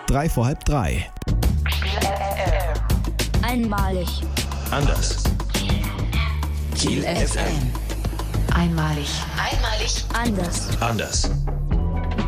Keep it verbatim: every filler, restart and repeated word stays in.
drei vor halb drei. Einmalig. Anders. Kiel F M. Einmalig. Einmalig. Anders. Anders.